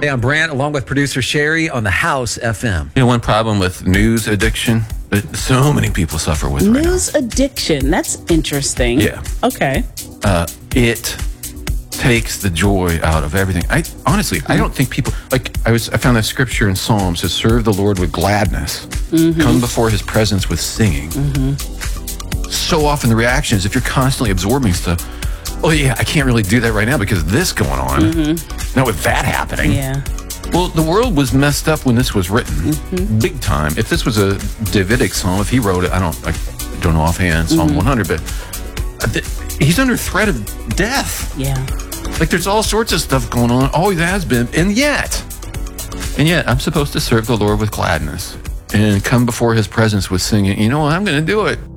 Hey, I'm Brant, along with producer Sherry on the House FM. You know, one problem with news addiction that so many people suffer with right now. News addiction. That's interesting. Yeah. Okay. It takes the joy out of everything. I don't think people I found that scripture in Psalms to serve the Lord with gladness, come before His presence with singing. So often the reaction is if you're constantly absorbing stuff. Oh yeah, I can't really do that right now because of this going on. Now with that happening. Yeah. Well, the world was messed up when this was written, big time. If this was a Davidic psalm, if he wrote it, I don't know offhand, Psalm 100, but he's under threat of death. Yeah. Like there's all sorts of stuff going on, always has been, and yet I'm supposed to serve the Lord with gladness and come before His presence with singing. You know what? I'm going to do it.